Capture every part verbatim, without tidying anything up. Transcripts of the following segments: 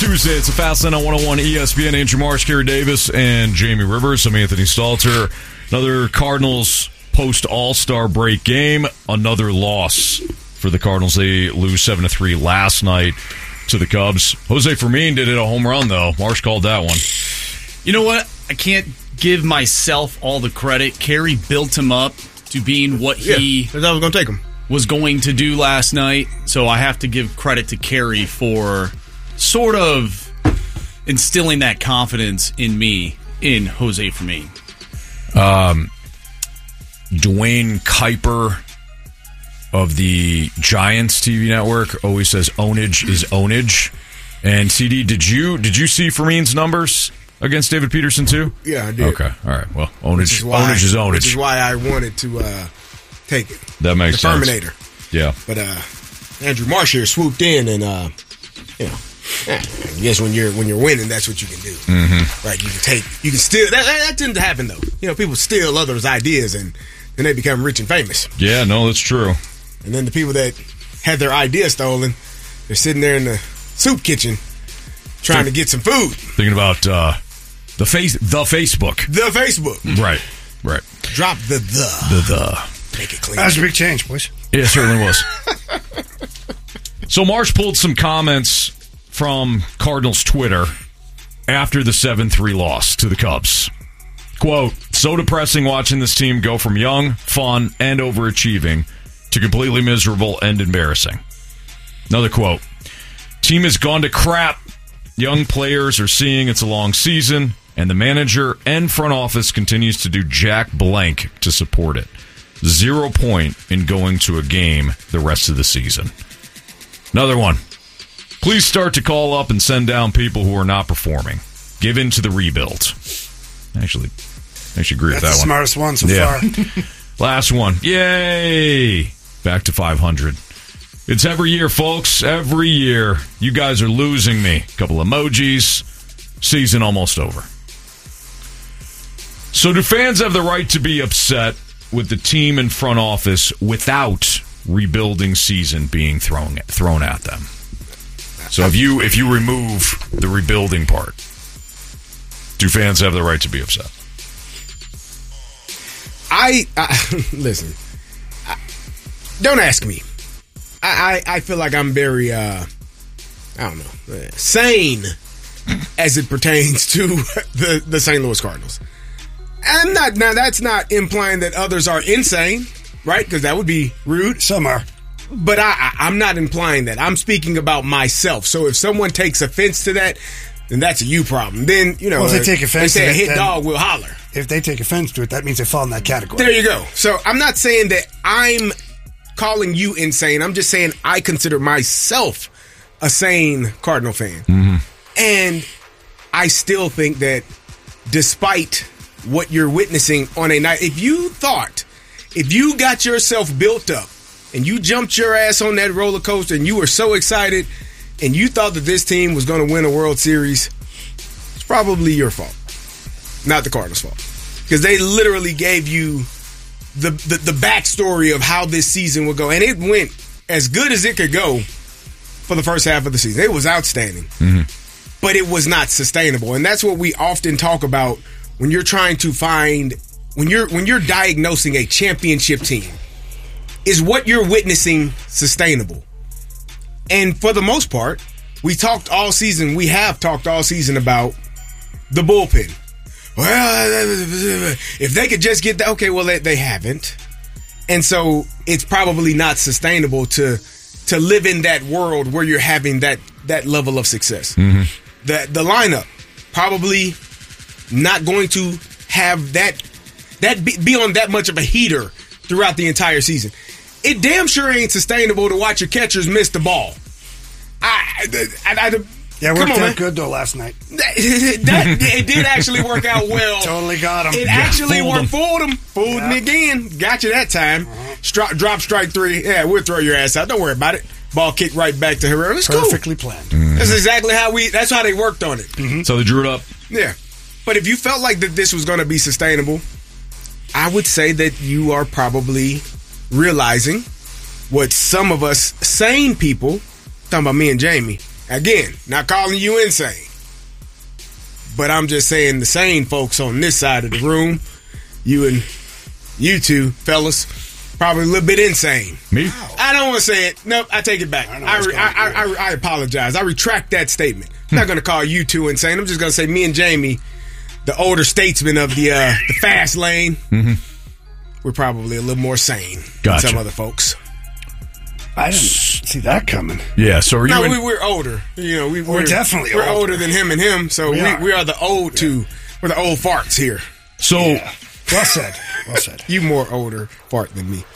Tuesday. It's a Fast Lane on one oh one E S P N. Andrew Marsh, Kerry Davis, and Jamie Rivers. I'm Anthony Stalter. Another Cardinals post-All-Star break game. Another loss for the Cardinals. They lose seven to three last night to the Cubs. Jose Fermin did it a home run, though. Marsh called that one. You know what? I can't give myself all the credit. Kerry built him up to being what he yeah, I was going to take him. was going to do last night. So I have to give credit to Kerry for sort of instilling that confidence in me, in Jose Fermin. Um, Dwayne Kuiper of the Giants T V network always says ownage is ownage. And C D, did you did you see Fermin's numbers against David Peterson too? Yeah, I did. Okay, all right. Well, ownage, is why, ownage is ownage. Which is why I wanted to uh, take it. That makes the sense. Terminator. Yeah. But uh, Andrew Marsh here swooped in, and uh, you know, I guess when you're when you're winning, that's what you can do. Mm-hmm. Right? You can take, you can steal. That, that, that tends to happen though. You know, people steal others' ideas, and then they become rich and famous. Yeah, no, that's true. And then the people that had their idea stolen, they're sitting there in the soup kitchen trying Think, to get some food. Thinking about uh, the face, the Facebook, the Facebook. Right, right. Drop the the the the. Make it clean. That was a big change, boys. Yeah, it certainly was. So Marsh pulled some comments from Cardinals Twitter after the seven three loss to the Cubs. Quote, so depressing watching this team go from young, fun, and overachieving to completely miserable and embarrassing. Another quote, team has gone to crap. Young players are seeing it's a long season, and the manager and front office continues to do jack blank to support it. Zero point in going to a game the rest of the season. Another one. Please start to call up and send down people who are not performing. Give in to the rebuild. Actually, I actually agree That's with that the one. smartest one so yeah. far. Last one. Yay! Back to five hundred. It's every year, folks. Every year. You guys are losing me. Couple emojis. Season almost over. So do fans have the right to be upset with the team and front office without rebuilding season being thrown thrown at them? So if you if you remove the rebuilding part, do fans have the right to be upset? I, I listen. I, don't ask me. I, I, I feel like I'm very uh, I don't know uh, sane as it pertains to the the Saint Louis Cardinals. I'm not now. That's not implying that others are insane, right? Because that would be rude. Some are. But I, I, I'm not implying that. I'm speaking about myself. So if someone takes offense to that, then that's a you problem. Then, you know, well, if they take offense they say to a it, hit then dog will holler. If they take offense to it, that means they fall in that category. There you go. So I'm not saying that I'm calling you insane. I'm just saying I consider myself a sane Cardinal fan. Mm-hmm. And I still think that despite what you're witnessing on a night, if you thought, if you got yourself built up and you jumped your ass on that roller coaster and you were so excited and you thought that this team was going to win a World Series, it's probably your fault, not the Cardinals' fault. Because they literally gave you the, the, the backstory of how this season would go. And it went as good as it could go for the first half of the season. It was outstanding. Mm-hmm. But it was not sustainable. And that's what we often talk about when you're trying to find, when you're when you're diagnosing a championship team. Is what you're witnessing sustainable? And for the most part, we talked all season, we have talked all season about the bullpen. Well, if they could just get that, okay, well, they, they haven't. And so it's probably not sustainable to to live in that world where you're having that that level of success. Mm-hmm. The the lineup probably not going to have that that be, be on that much of a heater throughout the entire season. It damn sure ain't sustainable to watch your catchers miss the ball. I, I, I, I yeah, it worked come on, out man. good though last night. That, that, it did actually work out well. Totally got him. It Yeah, actually fooled worked. him. Fooled him. Fooled Yeah. me again. Got you that time. Uh-huh. Stri- drop strike three. Yeah, we'll throw your ass out. Don't worry about it. Ball kicked right back to Herrera. It's Perfectly cool. planned. Mm-hmm. That's exactly how we. That's how they worked on it. Mm-hmm. So they drew it up. Yeah, but if you felt like that this was going to be sustainable, I would say that you are probably realizing what some of us sane people, talking about me and Jamie, Again, not calling you insane. But I'm just saying the sane folks on this side of the room, you and you two fellas, probably a little bit insane. Me? I don't want to say it. Nope, I take it back. I, I, I, I, I, I apologize. I retract that statement. I'm not going to call you two insane. I'm just going to say me and Jamie, the older statesmen of the uh, the fast lane, mm-hmm. we're probably a little more sane gotcha. than some other folks. I didn't see that coming. Yeah, so are you? No, in- we, we're older. You know, we, we're, we're definitely we're older. older than him and him. So We we, are. we are the old yeah. two. We're the old farts here. So Yeah. Well said. Well said. You more older fart than me.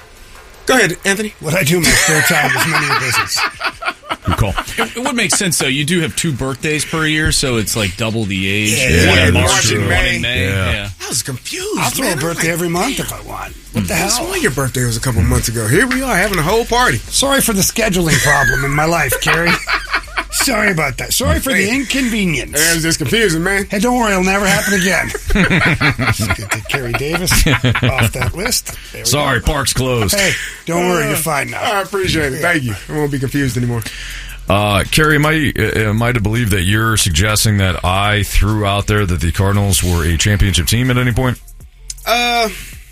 Go ahead, Anthony. What I do in my spare time is none of your business. good call. It, it would make sense, though. You do have two birthdays per year, so it's like double the age. Yeah, one yeah, in that's March true. and one in May. Yeah. Yeah. I was confused. I'll throw man. a birthday I'm every month if I want. What the like, I hell? swear your birthday was a couple months ago. Here we are having a whole party. Sorry for the scheduling problem in my life, Kerry. Sorry about that. Sorry for the inconvenience. It was just confusing, man. Hey, don't worry, it'll never happen again. Just get to Kerry Davis off that list. There we Sorry, go. park's closed. Hey, don't worry, you're fine now. I appreciate it. Thank you. I won't be confused anymore. Uh, Kerry, am I, uh, am I to believe that you're suggesting that I threw out there that the Cardinals were a championship team at any point? Uh,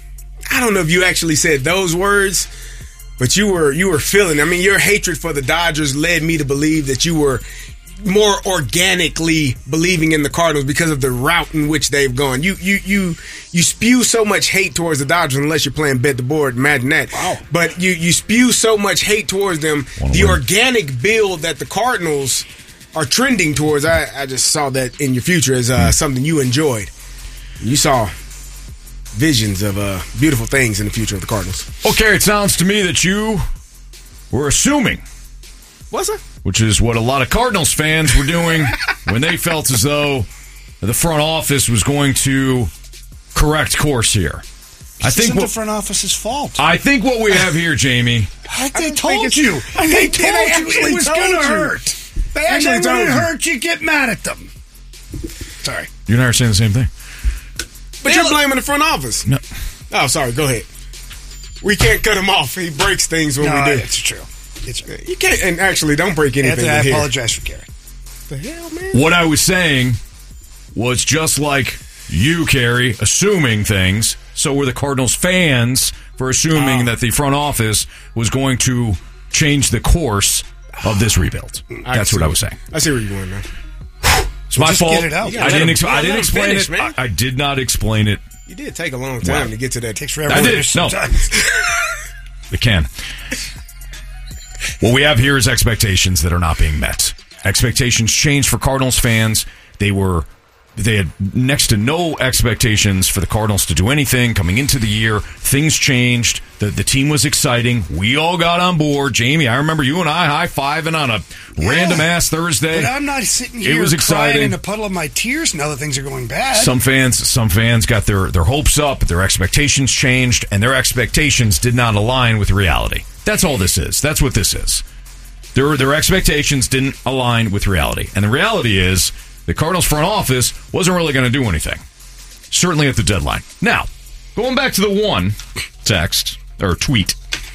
I don't know if you actually said those words, but you were you were feeling. I mean, your hatred for the Dodgers led me to believe that you were more organically believing in the Cardinals because of the route in which they've gone. You you you you spew so much hate towards the Dodgers unless you're playing bet the board. Imagine that. Wow. But you you spew so much hate towards them. Wanna the win. organic build that the Cardinals are trending towards. I, I just saw that in your future as uh, something you enjoyed. You saw visions of uh, beautiful things in the future of the Cardinals. Okay, it sounds to me that you were assuming, Was it? which is what a lot of Cardinals fans were doing when they felt as though the front office was going to correct course here. I This think isn't the what, front office's fault. I think what we have here, Jamie, I, they don't told think it's- you. I They think told they you actually it was told going to you. hurt. They And actually then told when it you. hurts, you get mad at them. Sorry. you and I are saying the same thing. But you're blaming the front office. No. Oh, sorry. Go ahead. We can't cut him off. He breaks things when No, we do. it's true. It's true. You can't. And actually, don't break anything Anthony, I in here. apologize for Kerry. The hell, man? What I was saying was just like you, Kerry, assuming things. So were the Cardinals fans for assuming Oh. that the front office was going to change the course of this rebuild. I That's see what I what- was saying. I see where you're going, man. It's my just fault. get it out. You I gotta didn't. let Ex- him- I let didn't him explain finish, it. man. I, I did not explain it. You did take a long time Wow. to get to that. It takes forever. I to did. finish No. sometimes. It can. What we have here is expectations that are not being met. Expectations changed for Cardinals fans. They were they had next to no expectations for the Cardinals to do anything coming into the year. Things changed. The the team was exciting. We all got on board. Jamie, I remember you and I high-fiving on a Yeah. random ass Thursday. But I'm not sitting It here was crying exciting. in a puddle of my tears now that things are going bad. Some fans, some fans got their, their hopes up, their expectations changed, and their expectations did not align with reality. That's all this is. That's what this is. Their their expectations didn't align with reality, and the reality is the Cardinals front office wasn't really going to do anything. Certainly at the deadline. Now, going back to the one text or tweet.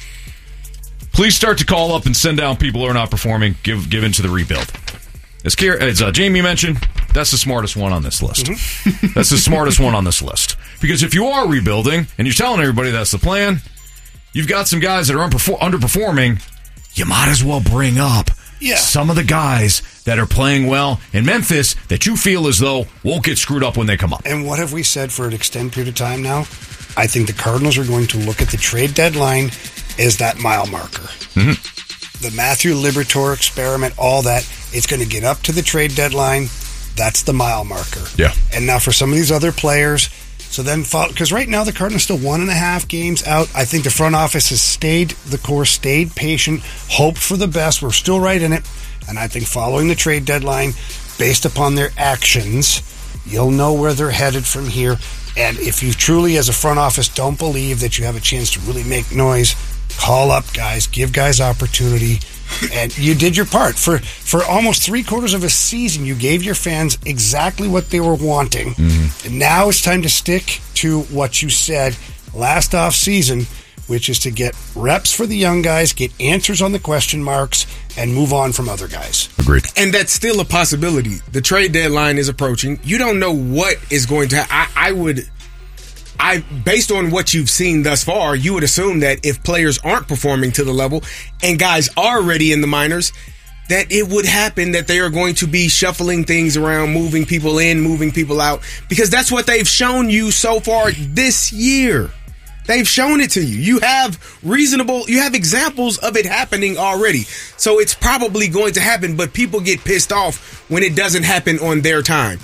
Please start to call up and send down people who are not performing. Give give into the rebuild. As, Kier, as uh, Jamie mentioned, that's the smartest one on this list. Mm-hmm. That's the smartest one on this list. Because if you are rebuilding and you're telling everybody that's the plan, you've got some guys that are unperfor- underperforming, you might as well bring up Yeah. some of the guys that are playing well in Memphis that you feel as though won't get screwed up when they come up. And what have we said for an extended period of time now? I think the Cardinals are going to look at the trade deadline as that mile marker. Mm-hmm. The Matthew Liberatore experiment, all that, it's going to get up to the trade deadline. That's the mile marker. Yeah. And now for some of these other players, so then, because right now the Cardinals still one and a half games out. I think the front office has stayed the course, stayed patient, hoped for the best. We're still right in it. And I think following the trade deadline, based upon their actions, you'll know where they're headed from here. And if you truly, as a front office, don't believe that you have a chance to really make noise, call up guys, give guys opportunity. And you did your part. For for almost three quarters of a season, you gave your fans exactly what they were wanting. Mm-hmm. And now it's time to stick to what you said last off season which is to get reps for the young guys, get answers on the question marks, and move on from other guys. Agreed. And that's still a possibility. The trade deadline is approaching. You don't know what is going to happen. I, I would, I based on what you've seen thus far, you would assume that if players aren't performing to the level and guys are already in the minors, that it would happen that they are going to be shuffling things around, moving people in, moving people out, because that's what they've shown you so far this year. They've shown it to you. You have reasonable, you have examples of it happening already. So it's probably going to happen, but people get pissed off when it doesn't happen on their time.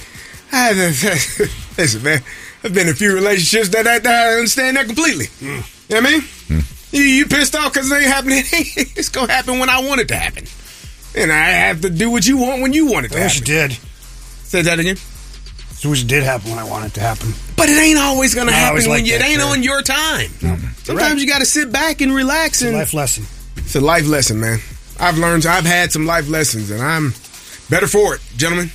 Listen, man, I've been in a few relationships that I, that I understand that completely. Mm. You know what I mean? Mm. You, you pissed off because it ain't happening. It's going to happen when I want it to happen. And I have to do what you want when you want it to I wish happen. it did. Say that again? I wish it did happen when I want it to happen. But it ain't always going to happen when like you, that, it ain't Jared. on your time. Mm-hmm. Sometimes Right. you got to sit back and relax. It's and a life lesson. It's a life lesson, man. I've learned, I've had some life lessons, and I'm better for it, gentlemen.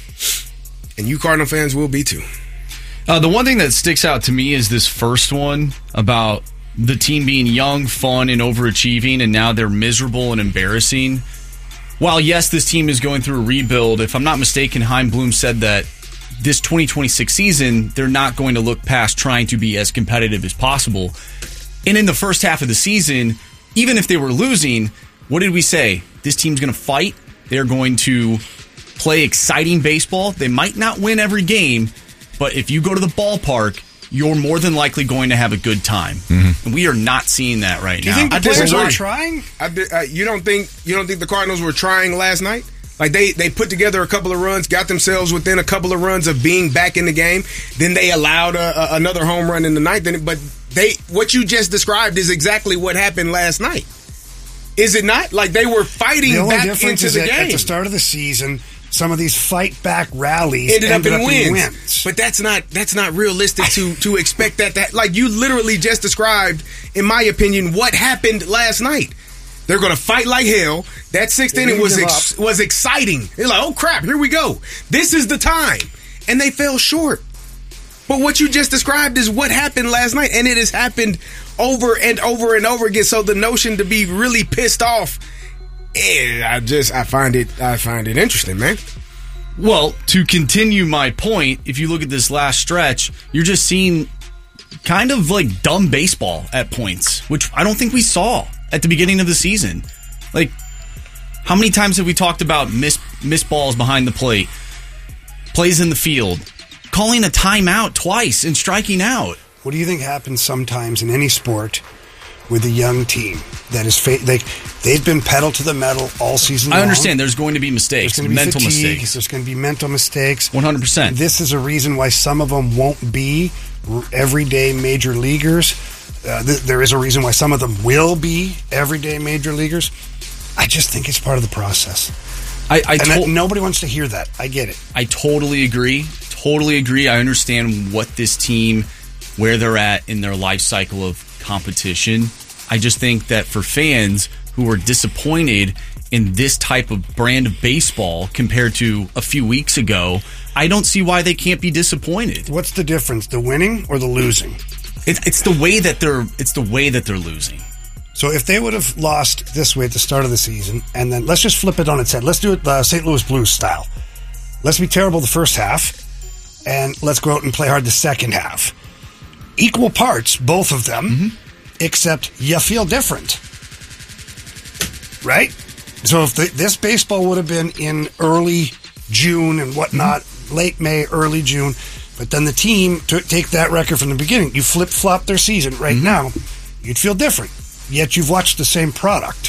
And you Cardinal fans will be too. Uh, the one thing that sticks out to me is this first one about the team being young, fun, and overachieving, and now they're miserable and embarrassing. While, yes, this team is going through a rebuild, if I'm not mistaken, Chaim Bloom said that this twenty twenty-six season, they're not going to look past trying to be as competitive as possible. And in the first half of the season, even if they were losing, what did we say? This team's going to fight. They're going to play exciting baseball. They might not win every game, but if you go to the ballpark, you're more than likely going to have a good time. Mm-hmm. And we are not seeing that right Do you now. think the I players disagree. are trying? I did, uh, you don't think you don't think the Cardinals were trying last night? Like they, they put together a couple of runs, got themselves within a couple of runs of being back in the game. Then they allowed a, a, another home run in the ninth. And, but they what you just described is exactly what happened last night. Is it not? Like they were fighting The only back difference into is the that game. at the start of the season, some of these fight back rallies ended, ended, up in wins. wins. But that's not that's not realistic to to expect that that like you literally just described, in my opinion, what happened last night. They're going to fight like hell. That sixth They inning didn't was give ex- was exciting. They're like, oh crap, here we go. This is the time, and they fell short. But what you just described is what happened last night, and it has happened over and over and over again. So the notion to be really pissed off, eh, I just I find it I find it interesting, man. Well, to continue my point, if you look at this last stretch, you're just seeing kind of like dumb baseball at points, which I don't think we saw at the beginning of the season. Like, how many times have we talked about miss, miss balls behind the plate, plays in the field, calling a timeout twice and striking out? What do you think happens sometimes in any sport with a young team that is fa- they they've been pedal to the metal all season long? I understand there's going to be mistakes, There's going to be mental fatigue, mistakes. There's going to be mental mistakes. one hundred percent. This is a reason why some of them won't be r- everyday major leaguers. Uh, th- there is a reason why some of them will be everyday major leaguers. I just think it's part of the process. I, I and to- that, nobody wants to hear that. I get it. I totally agree. Totally agree. I understand what this team, where they're at in their life cycle of competition. I just think that for fans who are disappointed in this type of brand of baseball compared to a few weeks ago, I don't see why they can't be disappointed. What's the difference, the winning or the losing? It's, it's the way that they're. It's the way that they're losing. So if they would have lost this way at the start of the season, and then let's just flip it on its head. Let's do it uh, Saint Louis Blues style. Let's be terrible the first half, and let's go out and play hard the second half. Equal parts, both of them, mm-hmm. except you feel different. Right? So if the, this baseball would have been in early June and whatnot, mm-hmm. late May, early June, but then the team to take that record from the beginning, you flip-flop their season right mm-hmm. now, you'd feel different. Yet you've watched the same product.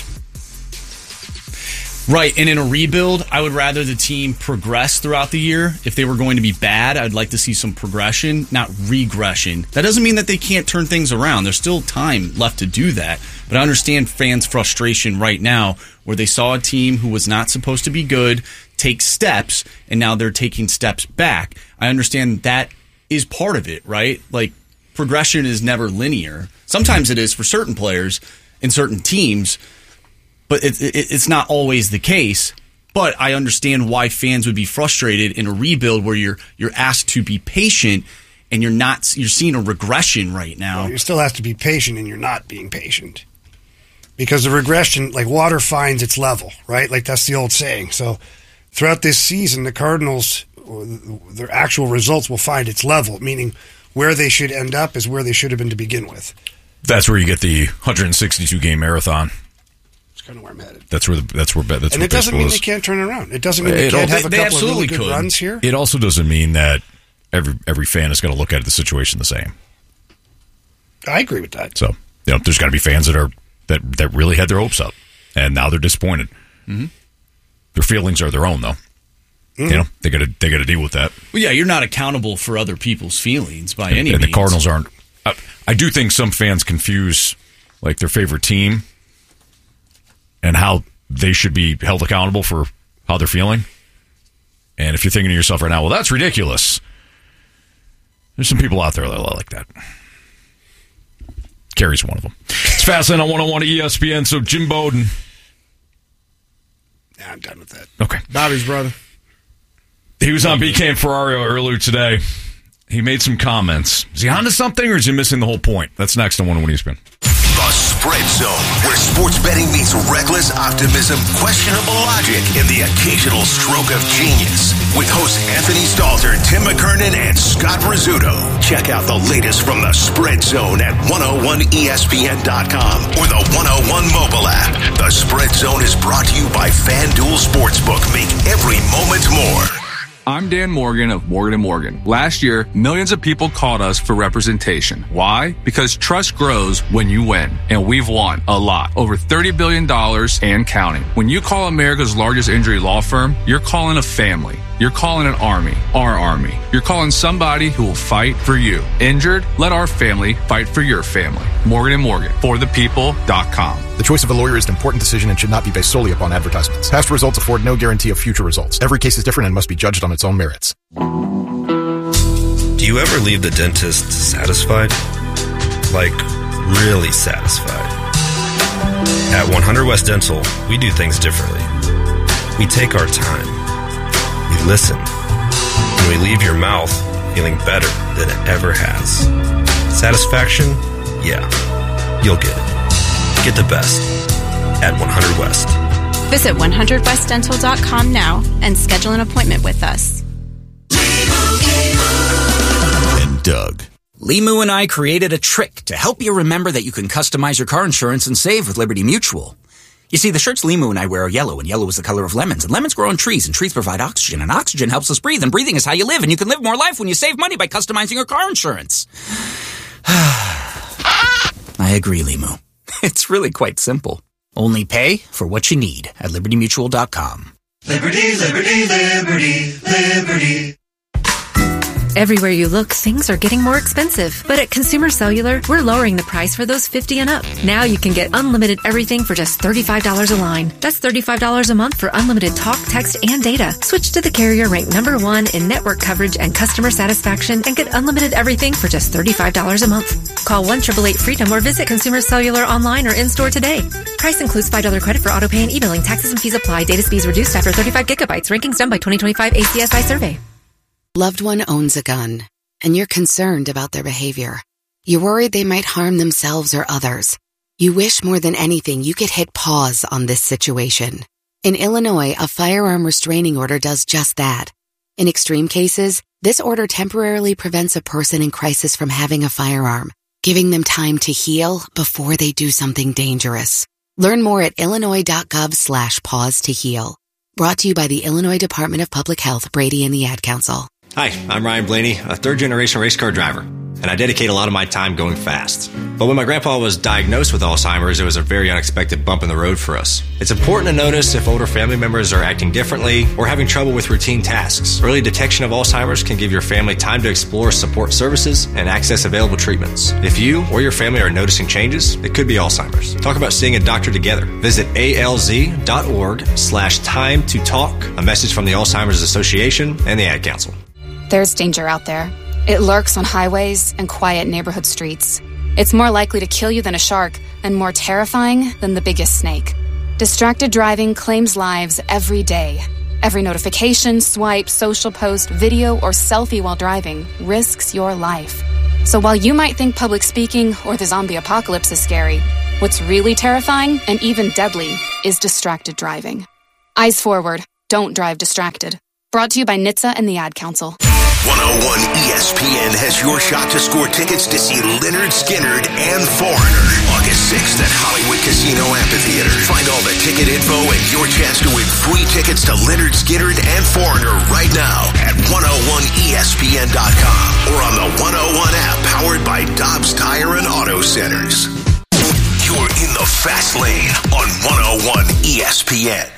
Right, and in a rebuild, I would rather the team progress throughout the year. If they were going to be bad, I'd like to see some progression, not regression. That doesn't mean that they can't turn things around. There's still time left to do that. But I understand fans' frustration right now where they saw a team who was not supposed to be good take steps, and now they're taking steps back. I understand that is part of it, right? Like, progression is never linear. Sometimes it is for certain players in certain teams, but it, it, it's not always the case. But I understand why fans would be frustrated in a rebuild where you're you're asked to be patient and you're not, you're seeing a regression right now. Well, you still have to be patient, and you're not being patient. Because the regression, like water finds its level, right? Like that's the old saying. So throughout this season, the Cardinals, their actual results will find its level, meaning where they should end up is where they should have been to begin with. That's where you get the one hundred sixty-two game marathon. That's kind of where I'm headed. That's where the, that's where that's and where it doesn't mean is. they can't turn around. It doesn't mean they it can't all, have a they, couple they of really could. good runs here. It also doesn't mean that every every fan is going to look at the situation the same. I agree with that. So you know, there's got to be fans that are that that really had their hopes up, and now they're disappointed. Mm-hmm. Their feelings are their own, though. Mm-hmm. You know, they got to they got to deal with that. Well, yeah, you're not accountable for other people's feelings by and, any and means. The Cardinals aren't. I, I do think some fans confuse like their favorite team and how they should be held accountable for how they're feeling. And if you're thinking to yourself right now, well, that's ridiculous. There's some people out there that are like that. Kerry's one of them. It's Fastlane on one oh one E S P N. So Jim Bowden. Yeah, I'm done with that. Okay. Bobby's brother. He was on B K and Ferrario earlier today. He made some comments. Is he onto something, or is he missing the whole point? That's next on one oh one E S P N. The Spread Zone, where sports betting meets reckless optimism, questionable logic, and the occasional stroke of genius. With hosts Anthony Stalter, Tim McKernan, and Scott Rizzuto. Check out the latest from the Spread Zone at one oh one E S P N dot com or the one oh one mobile app. The Spread Zone is brought to you by FanDuel Sportsbook. Make every moment more. I'm Dan Morgan of Morgan and Morgan. Last year, millions of people called us for representation. Why? Because trust grows when you win. And we've won a lot. Over thirty billion dollars and counting. When you call America's largest injury law firm, you're calling a family. You're calling an army. Our army. You're calling somebody who will fight for you. Injured? Let our family fight for your family. Morgan and Morgan. For the people dot com. The choice of a lawyer is an important decision and should not be based solely upon advertisements. Past results afford no guarantee of future results. Every case is different and must be judged on its own merits. Do you ever leave the dentist satisfied? Like, really satisfied? At one hundred West Dental, we do things differently. We take our time. We listen. And we leave your mouth feeling better than it ever has. Satisfaction? Yeah. You'll get it. Get the best at one hundred West. Visit one hundred west dental dot com now and schedule an appointment with us. And Doug. Limu and I created a trick to help you remember that you can customize your car insurance and save with Liberty Mutual. You see, the shirts Limu and I wear are yellow, and yellow is the color of lemons, and lemons grow on trees, and trees provide oxygen, and oxygen helps us breathe, and breathing is how you live, and you can live more life when you save money by customizing your car insurance. I agree, Limu. It's really quite simple. Only pay for what you need at liberty mutual dot com. Liberty, liberty, liberty, liberty. Everywhere you look, things are getting more expensive. But at Consumer Cellular, we're lowering the price for those fifty and up. Now you can get unlimited everything for just thirty-five dollars a line. That's thirty-five dollars a month for unlimited talk, text, and data. Switch to the carrier ranked number one in network coverage and customer satisfaction and get unlimited everything for just thirty-five dollars a month. Call one eight eight eight freedom or visit Consumer Cellular online or in-store today. Price includes five dollars credit for auto pay and e-billing. Taxes and fees apply. Data speeds reduced after thirty-five gigabytes. Rankings done by twenty twenty-five A C S I survey. Loved one owns a gun, and you're concerned about their behavior. You're worried they might harm themselves or others. You wish more than anything you could hit pause on this situation. In Illinois, a firearm restraining order does just that. In extreme cases, this order temporarily prevents a person in crisis from having a firearm, giving them time to heal before they do something dangerous. Learn more at illinois.gov slash pause to heal. Brought to you by the Illinois Department of Public Health, Brady and the Ad Council. Hi, I'm Ryan Blaney, a third-generation race car driver, and I dedicate a lot of my time going fast. But when my grandpa was diagnosed with Alzheimer's, it was a very unexpected bump in the road for us. It's important to notice if older family members are acting differently or having trouble with routine tasks. Early detection of Alzheimer's can give your family time to explore support services and access available treatments. If you or your family are noticing changes, it could be Alzheimer's. Talk about seeing a doctor together. Visit alz.org slash time to talk. A message from the Alzheimer's Association and the Ad Council. There's danger out there. It lurks on highways and quiet neighborhood streets. It's more likely to kill you than a shark and more terrifying than the biggest snake. Distracted driving claims lives every day. Every notification, swipe, social post, video, or selfie while driving risks your life. So while you might think public speaking or the zombie apocalypse is scary, what's really terrifying and even deadly is distracted driving. Eyes forward. Don't drive distracted. Brought to you by N H T S A and the Ad Council. one oh one E S P N has your shot to score tickets to see Lynyrd Skynyrd and Foreigner August sixth at Hollywood Casino Amphitheater. Find all the ticket info and your chance to win free tickets to Lynyrd Skynyrd and Foreigner right now at one oh one E S P N dot com or on the one oh one app powered by Dobbs Tire and Auto Centers. You're in the fast lane on one oh one E S P N.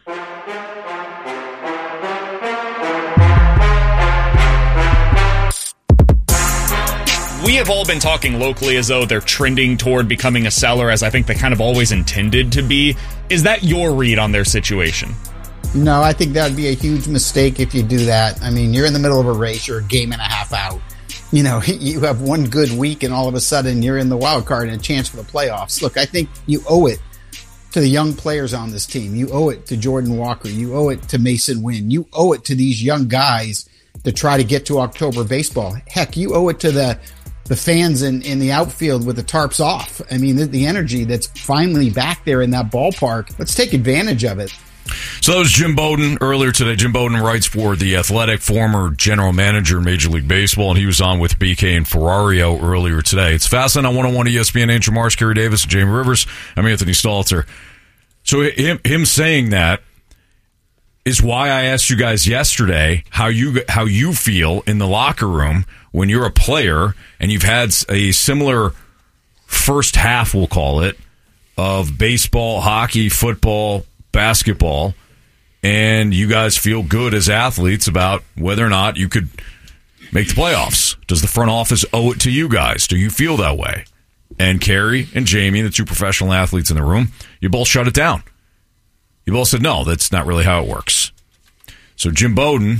We have all been talking locally as though they're trending toward becoming a seller, as I think they kind of always intended to be. Is that your read on their situation? No, I think that would be a huge mistake if you do that. I mean, you're in the middle of a race, you're a game and a half out. You know, you have one good week and all of a sudden you're in the wild card and a chance for the playoffs. Look, I think you owe it to the young players on this team. You owe it to Jordan Walker. You owe it to Mason Wynn. You owe it to these young guys to try to get to October baseball. Heck, you owe it to the the fans in, in the outfield with the tarps off. I mean, the, the energy that's finally back there in that ballpark. Let's take advantage of it. So that was Jim Bowden earlier today. Jim Bowden writes for The Athletic, former general manager in Major League Baseball, and he was on with B K and Ferrario earlier today. It's Fastlane on one oh one E S P N. Andrew Marsh, Kerry Davis, and Jamie Rivers. I'm Anthony Stalter. So him, him saying that is why I asked you guys yesterday how you how you feel in the locker room when you're a player and you've had a similar first half, we'll call it, of baseball, hockey, football, basketball, and you guys feel good as athletes about whether or not you could make the playoffs. Does the front office owe it to you guys? Do you feel that way? And Kerry and Jamie, the two professional athletes in the room, you both shut it down. You both said, no, that's not really how it works. So Jim Bowden,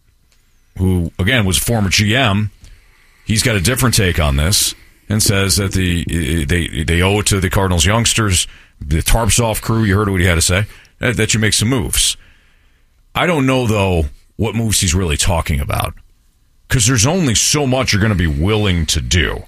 who, again, was a former G M, he's got a different take on this and says that the they they owe it to the Cardinals youngsters, the tarps off crew. You heard what he had to say, that, that you make some moves. I don't know, though, what moves he's really talking about, because there's only so much you're going to be willing to do.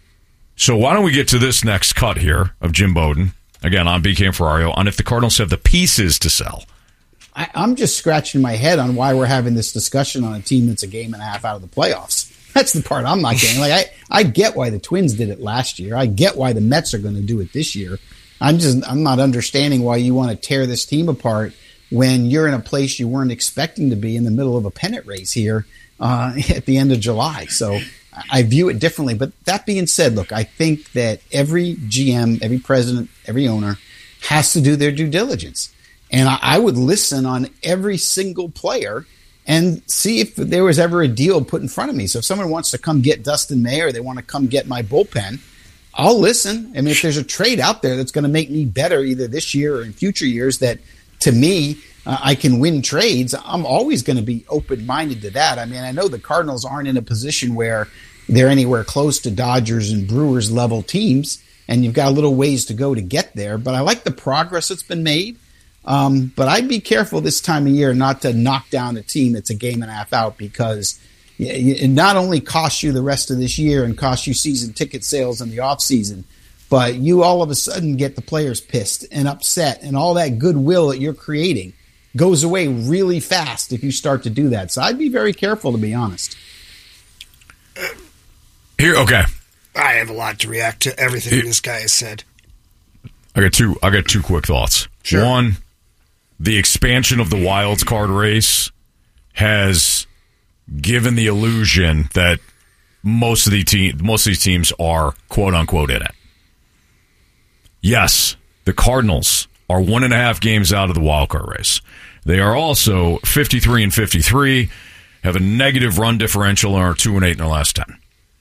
So why don't we get to this next cut here of Jim Bowden, again, on B K and Ferrario, on if the Cardinals have the pieces to sell. I, I'm just scratching my head on why we're having this discussion on a team that's a game and a half out of the playoffs. That's the part I'm not getting. Like I, I get why the Twins did it last year. I get why the Mets are going to do it this year. I'm just I'm not understanding why you want to tear this team apart when you're in a place you weren't expecting to be in the middle of a pennant race here uh, at the end of July. So I view it differently. But that being said, look, I think that every G M, every president, every owner has to do their due diligence. And I, I would listen on every single player and see if there was ever a deal put in front of me. So if someone wants to come get Dustin May or they want to come get my bullpen, I'll listen. I mean, if there's a trade out there that's going to make me better either this year or in future years that, to me, uh, I can win trades, I'm always going to be open-minded to that. I mean, I know the Cardinals aren't in a position where they're anywhere close to Dodgers and Brewers level teams, and you've got a little ways to go to get there. But I like the progress that's been made. Um, but I'd be careful this time of year not to knock down a team that's a game and a half out, because it not only costs you the rest of this year and costs you season ticket sales in the off season, but you all of a sudden get the players pissed and upset, and all that goodwill that you're creating goes away really fast if you start to do that. So I'd be very careful, to be honest. Here, okay. I have a lot to react to everything Here, this guy has said. I got two. I got two quick thoughts. Sure. One, the expansion of the wild card race has given the illusion that most of the te- most of these teams are quote unquote in it. Yes, the Cardinals are one and a half games out of the wild card race. They are also fifty-three and fifty-three, have a negative run differential, and are two and eight in their last ten.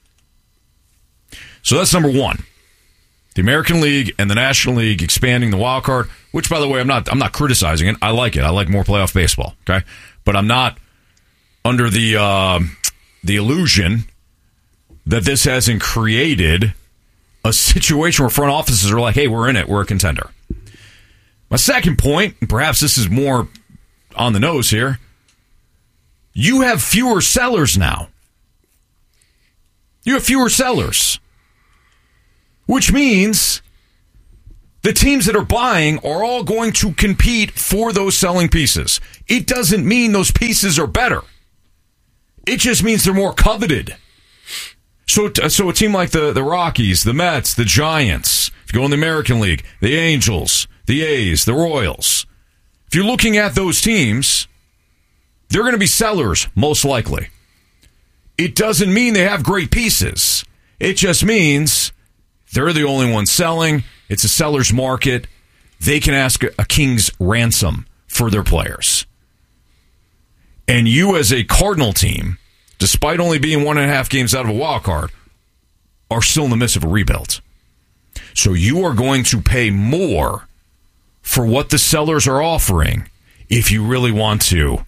So that's number one. The American League and the National League expanding the wild card, which, by the way, I'm not I'm not criticizing it. I like it. I like more playoff baseball. Okay, but I'm not under the uh, the illusion that this hasn't created a situation where front offices are like, "Hey, we're in it. We're a contender." My second point, and perhaps this is more on the nose here. You have fewer sellers now. You have fewer sellers. Which means the teams that are buying are all going to compete for those selling pieces. It doesn't mean those pieces are better. It just means they're more coveted. So, so a team like the, the Rockies, the Mets, the Giants, if you go in the American League, the Angels, the A's, the Royals, if you're looking at those teams, they're going to be sellers, most likely. It doesn't mean they have great pieces. It just means they're the only ones selling. It's a seller's market. They can ask a king's ransom for their players. And you as a Cardinal team, despite only being one and a half games out of a wild card, are still in the midst of a rebuild. So you are going to pay more for what the sellers are offering if you really want to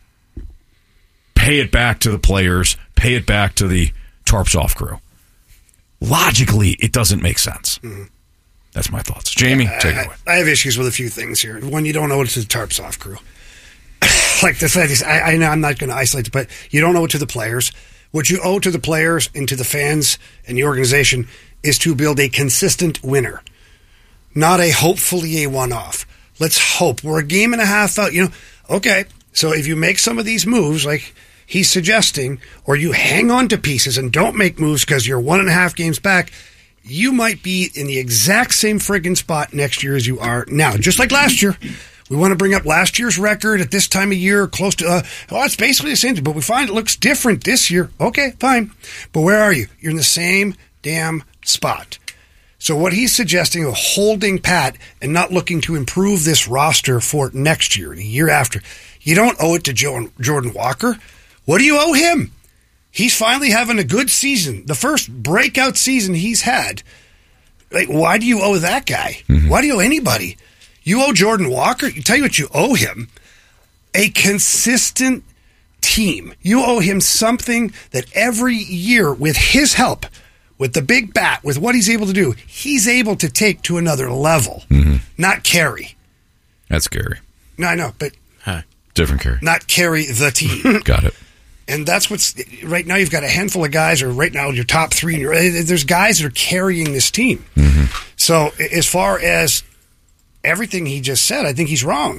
pay it back to the players, pay it back to the Tarps Off crew. Logically, it doesn't make sense. Mm-hmm. That's my thoughts. Jamie, yeah, take I, it away. I have issues with a few things here. One, you don't owe it to the Tarps Off crew. Like the fact is, I, I know I'm not going to isolate it, but you don't owe it to the players. What you owe to the players and to the fans and the organization is to build a consistent winner, not a hopefully a one-off. Let's hope. We're a game and a half out. You know, okay, so if you make some of these moves like he's suggesting, or you hang on to pieces and don't make moves because you're one and a half games back, you might be in the exact same friggin' spot next year as you are now. Just like last year. We want to bring up last year's record at this time of year, close to, uh, oh, it's basically the same thing, but we find it looks different this year. Okay, fine. But where are you? You're in the same damn spot. So what he's suggesting of holding pat and not looking to improve this roster for next year, the year after, you don't owe it to Joe, Jordan Walker. What do you owe him? He's finally having a good season, the first breakout season he's had. Like, why do you owe that guy? Mm-hmm. Why do you owe anybody? You owe Jordan Walker, you tell you what you owe him, a consistent team. You owe him something that every year, with his help, with the big bat, with what he's able to do, he's able to take to another level, mm-hmm. not carry. That's scary. No, I know, but... Huh. Different carry. Not carry the team. Got it. And that's what's... Right now, you've got a handful of guys, or right now, your top three, there's guys that are carrying this team. Mm-hmm. So, as far as... everything he just said, I think he's wrong.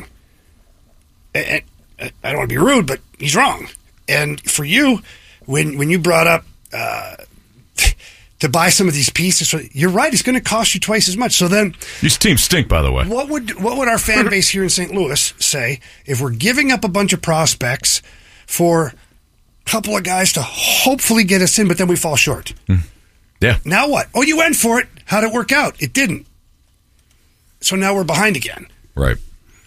I don't want to be rude, but he's wrong. And for you, when when you brought up uh, to buy some of these pieces, you're right. It's going to cost you twice as much. So then, these teams stink, by the way. What would what would our fan base here in Saint Louis say if we're giving up a bunch of prospects for a couple of guys to hopefully get us in, but then we fall short? Mm. Yeah. Now what? Oh, you went for it. How'd it work out? It didn't. So now we're behind again. Right.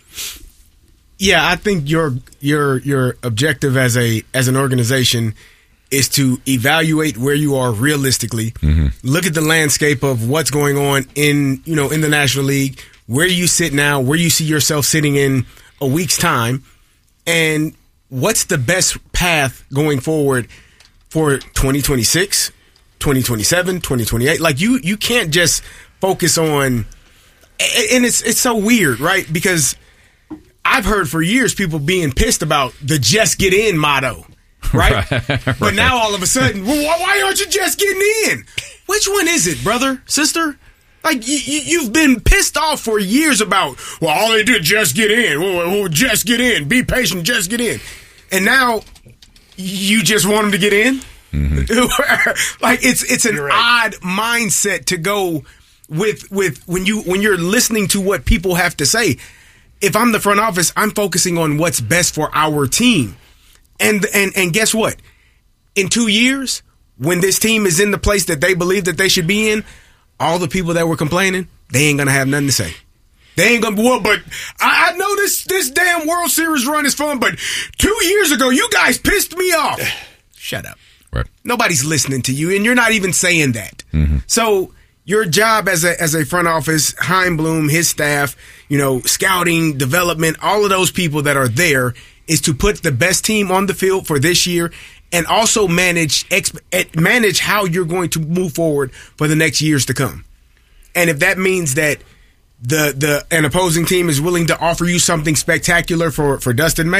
Yeah, I think your your your objective as a as an organization is to evaluate where you are realistically. Mm-hmm. Look at the landscape of what's going on in you know in the National League, where you sit now, where you see yourself sitting in a week's time, and what's the best path going forward for twenty twenty-six, twenty twenty-seven, twenty twenty-eight. Like you you can't just focus on. And it's it's so weird, right? Because I've heard for years people being pissed about the just get in motto, right? right. But now all of a sudden, well, why aren't you just getting in? Which one is it, brother, sister? Like, you, you've been pissed off for years about, well, all they do is just get in. Well, just get in. Be patient, just get in. And now you just want them to get in? Mm-hmm. Like, it's it's an right. odd mindset to go with with when you when you're listening to what people have to say. If I'm the front office, I'm focusing on what's best for our team. And and and guess what? In two years, when this team is in the place that they believe that they should be in, all the people that were complaining, they ain't gonna have nothing to say. They ain't gonna be, well, but I, I know this this damn World Series run is fun, but two years ago, you guys pissed me off. Shut up. Right. Nobody's listening to you, and you're not even saying that. Mm-hmm. So your job as a as a front office, Heimblum, his staff, you know, scouting, development, all of those people that are there is to put the best team on the field for this year, and also manage exp- manage how you're going to move forward for the next years to come. And if that means that the the an opposing team is willing to offer you something spectacular for, for Dustin May,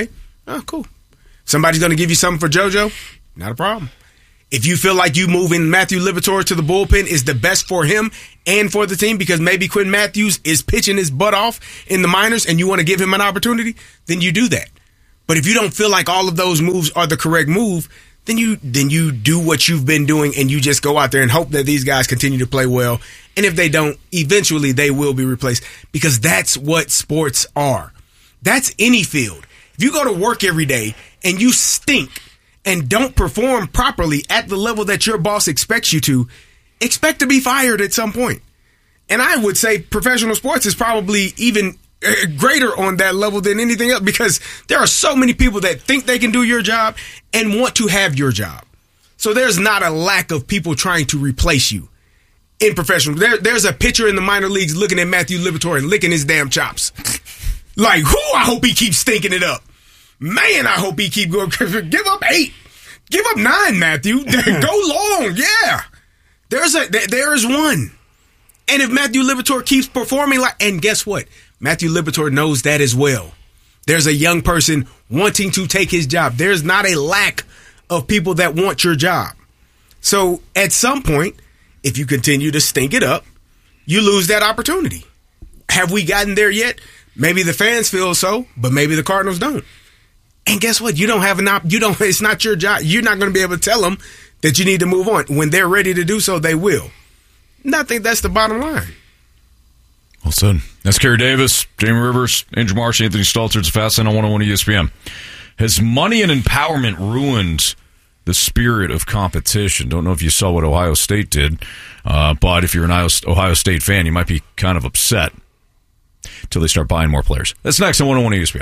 Oh, cool. Somebody's going to give you something for JoJo? Not a problem. If you feel like you moving Matthew Liberatore to the bullpen is the best for him and for the team because maybe Quinn Matthews is pitching his butt off in the minors and you want to give him an opportunity, then you do that. But if you don't feel like all of those moves are the correct move, then you then you do what you've been doing and you just go out there and hope that these guys continue to play well. And if they don't, eventually they will be replaced because that's what sports are. That's any field. If you go to work every day and you stink and don't perform properly at the level that your boss expects you to, expect to be fired at some point. And I would say professional sports is probably even greater on that level than anything else because there are so many people that think they can do your job and want to have your job. So there's not a lack of people trying to replace you in professional. There, there's a pitcher in the minor leagues looking at Matthew Liberatore and licking his damn chops. Like, whoo, I hope he keeps stinking it up. Man, I hope he keep going. Give up eight. Give up nine, Matthew. Go long. Yeah. There's a there is one. And if Matthew Liberatore keeps performing like, and guess what? Matthew Liberatore knows that as well. There's a young person wanting to take his job. There's not a lack of people that want your job. So at some point, if you continue to stink it up, you lose that opportunity. Have we gotten there yet? Maybe the fans feel so, but maybe the Cardinals don't. And guess what? You don't have an op. You don't. It's not your job. You're not going to be able to tell them that you need to move on. When they're ready to do so, they will. And I think that's the bottom line. Well said. That's Kerry Davis, Jamie Rivers, Andrew Marsh, Anthony Stalter. It's Fast on one oh one E S P N. Has money and empowerment ruined the spirit of competition? Don't know if you saw what Ohio State did, uh, but if you're an Ohio State fan, you might be kind of upset until they start buying more players. That's next on one oh one E S P N.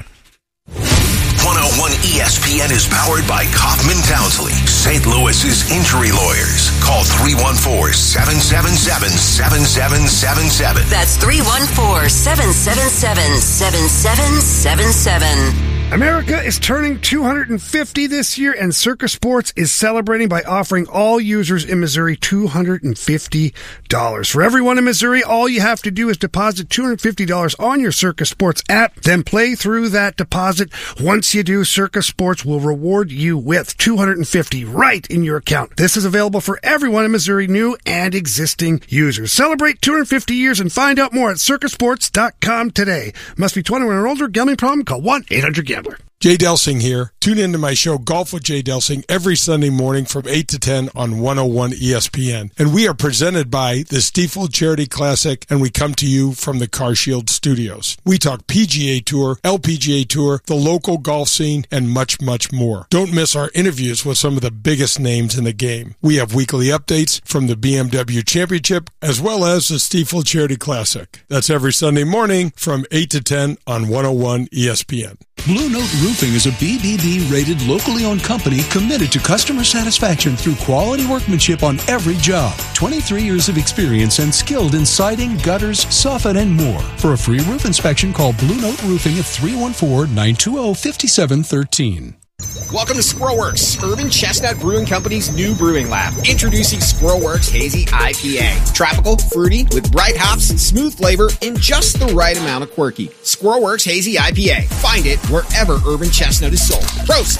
one oh one E S P N is powered by Kaufman Townsley, Saint Louis's injury lawyers. Call three one four, seven seven seven, seven seven seven seven. That's three one four, seven seven seven, seven seven seven seven. America is turning two hundred fifty this year, and Circa Sports is celebrating by offering all users in Missouri two hundred fifty dollars. For everyone in Missouri, all you have to do is deposit two hundred fifty dollars on your Circa Sports app, then play through that deposit. Once you do, Circa Sports will reward you with two hundred fifty dollars right in your account. This is available for everyone in Missouri, new and existing users. Celebrate two hundred fifty years and find out more at circa sports dot com today. Must be twenty-one or older. Gambling problem? Call one eight hundred gambler. Jay Delsing here. Tune into my show Golf with Jay Delsing every Sunday morning from eight to ten on one oh one E S P N. And we are presented by the Stiefel Charity Classic, and we come to you from the CarShield Studios. We talk P G A Tour, L P G A Tour, the local golf scene, and much, much more. Don't miss our interviews with some of the biggest names in the game. We have weekly updates from the B M W Championship as well as the Stiefel Charity Classic. That's every Sunday morning from eight to ten on one oh one E S P N. Blue Note Roofing is a B B B-rated, locally owned company committed to customer satisfaction through quality workmanship on every job. twenty-three years of experience and skilled in siding, gutters, soffit, and more. For a free roof inspection, call Blue Note Roofing at three one four, nine two zero, five seven one three. Welcome to Squirrelworks, Urban Chestnut Brewing Company's new brewing lab. Introducing Squirrelworks Hazy I P A. Tropical, fruity, with bright hops, smooth flavor, and just the right amount of quirky. Squirrelworks Hazy I P A. Find it wherever Urban Chestnut is sold. Prost!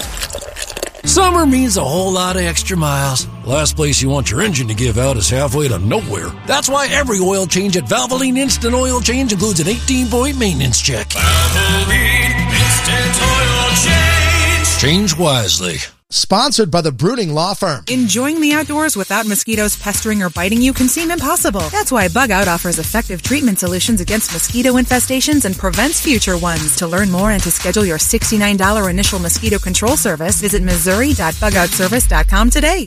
Summer means a whole lot of extra miles. Last place you want your engine to give out is halfway to nowhere. That's why every oil change at Valvoline Instant Oil Change includes an eighteen-point maintenance check. Valvoline Instant Oil Change. Change wisely. Sponsored by the Bruning Law Firm. Enjoying the outdoors without mosquitoes pestering or biting you can seem impossible. That's why Bug Out offers effective treatment solutions against mosquito infestations and prevents future ones. To learn more and to schedule your sixty-nine dollars initial mosquito control service, visit missouri dot bug out service dot com today.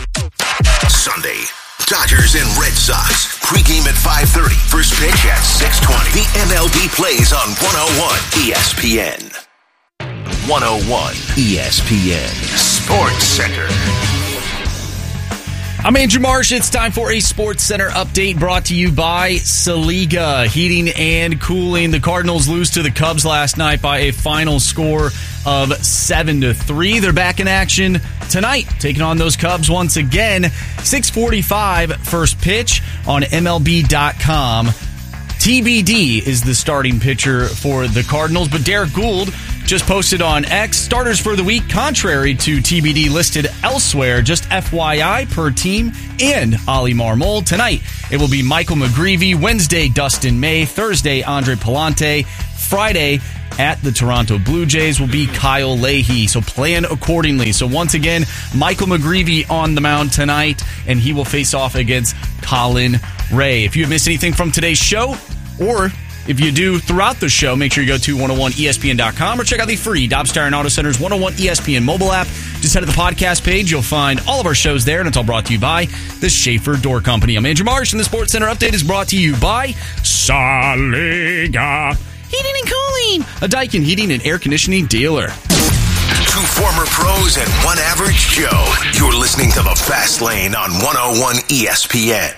Sunday, Dodgers and Red Sox. Pre-game at five thirty. First pitch at six twenty. The M L B plays on one oh one E S P N. one oh one E S P N Sports Center. I'm Andrew Marsh. It's time for a Sports Center update brought to you by Saliga Heating and Cooling. The Cardinals lose to the Cubs last night by a final score of seven to three. They're back in action tonight, taking on those Cubs once again. six forty-five first pitch on M L B dot com. T B D is the starting pitcher for the Cardinals, but Derek Gould just posted on X. Starters for the week, contrary to T B D listed elsewhere, just F Y I per team, and Ali Marmol. Tonight, it will be Michael McGreevy. Wednesday, Dustin May. Thursday, Andre Palante. Friday, at the Toronto Blue Jays will be Kyle Leahy. So plan accordingly. So once again, Michael McGreevy on the mound tonight, and he will face off against Colin Ray. If you have missed anything from today's show, or if you do throughout the show, make sure you go to one oh one E S P N dot com or check out the free Dobbs Tire and Auto Center's one oh one E S P N mobile app. Just head to the podcast page. You'll find all of our shows there, and it's all brought to you by the Schaefer Door Company. I'm Andrew Marsh, and the Sports Center update is brought to you by Saliga Heating and Cooling, a Daikin heating and air conditioning dealer. Two former pros and one average Joe. You're listening to The Fast Lane on one oh one E S P N.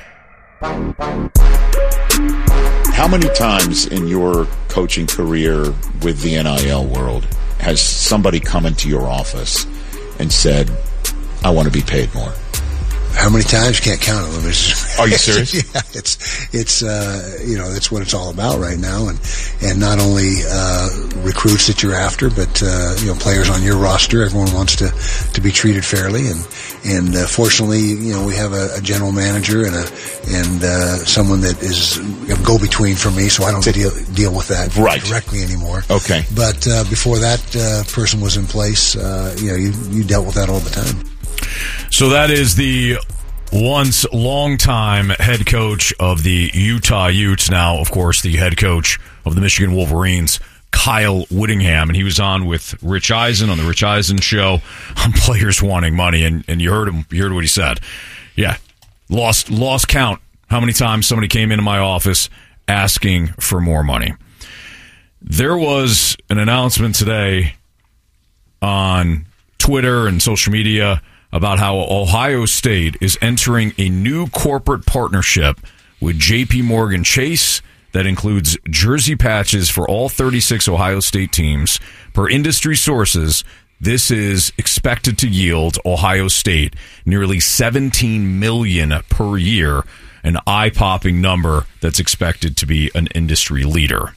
How many times in your coaching career with the N I L world has somebody come into your office and said, I want to be paid more? How many times? Can't count them. It's, Are you serious? Yeah, it's it's uh, you know that's what it's all about right now, and and not only uh, recruits that you're after, but uh, you know players on your roster. Everyone wants to, to be treated fairly, and and uh, fortunately, you know we have a, a general manager and a and uh, someone that is a go between for me, so I don't deal deal with that right. directly anymore. Okay, but uh, before that uh, person was in place, uh, you know you you dealt with that all the time. So that is the once longtime head coach of the Utah Utes, now, of course, the head coach of the Michigan Wolverines, Kyle Whittingham. And he was on with Rich Eisen on the Rich Eisen show on players wanting money. And, and you heard him, you heard what he said. Yeah, lost, lost count how many times somebody came into my office asking for more money. There was an announcement today on Twitter and social media about how Ohio State is entering a new corporate partnership with J P Morgan Chase that includes jersey patches for all thirty-six Ohio State teams. Per industry sources, this is expected to yield Ohio State nearly seventeen million dollars per year, an eye-popping number that's expected to be an industry leader.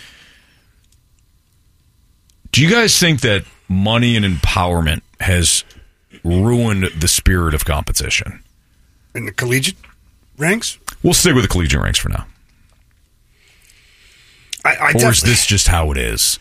Do you guys think that money and empowerment has ruined the spirit of competition? In the collegiate ranks? We'll stick with the collegiate ranks for now. I, I or is this just how it is?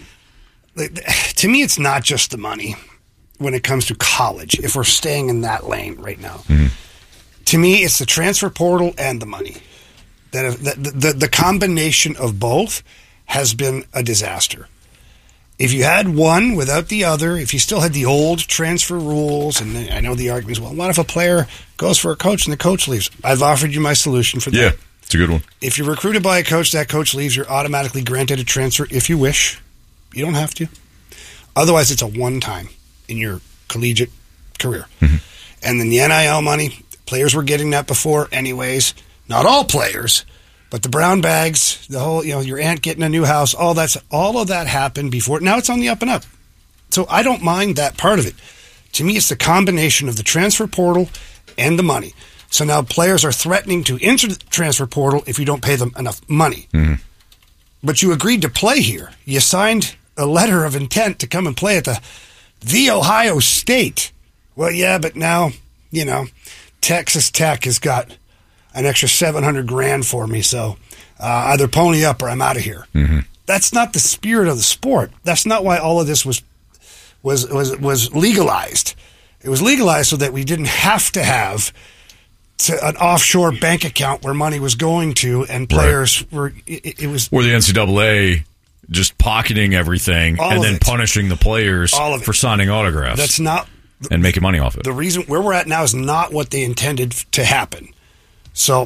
To me, it's not just the money when it comes to college, if we're staying in that lane right now. Mm-hmm. To me, it's the transfer portal and the money. That the, the, the combination of both has been a disaster. If you had one without the other, if you still had the old transfer rules, and I know the argument is, well, what if a player goes for a coach and the coach leaves? I've offered you my solution for that. Yeah, it's a good one. If you're recruited by a coach, that coach leaves, you're automatically granted a transfer if you wish. You don't have to. Otherwise, it's a one-time in your collegiate career. Mm-hmm. And then the N I L money, players were getting that before anyways. Not all players. But the brown bags, the whole, you know, your aunt getting a new house, all that's all of that happened before. Now it's on the up and up. So I don't mind that part of it. To me, it's the combination of the transfer portal and the money. So now players are threatening to enter the transfer portal if you don't pay them enough money. Mm-hmm. But you agreed to play here. You signed a letter of intent to come and play at the the Ohio State. Well, yeah, but now, you know, Texas Tech has got an extra seven hundred grand for me, so uh, either pony up or I'm out of here. Mm-hmm. That's not the spirit of the sport. That's not why all of this was was was was legalized. It was legalized so that we didn't have to have to an offshore bank account where money was going to, and players right. were. It, it was or the N C double A just pocketing everything all and then it. punishing the players for signing autographs. That's not and making money off it. The reason where we're at now is not what they intended to happen. So,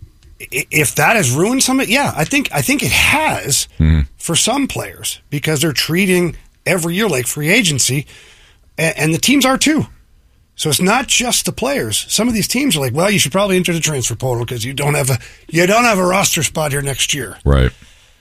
if that has ruined some of it, yeah, I think I think it has mm-hmm. for some players because they're treating every year like free agency, and, and the teams are too. So it's not just the players. Some of these teams are like, well, you should probably enter the transfer portal because you don't have a you don't have a roster spot here next year, right?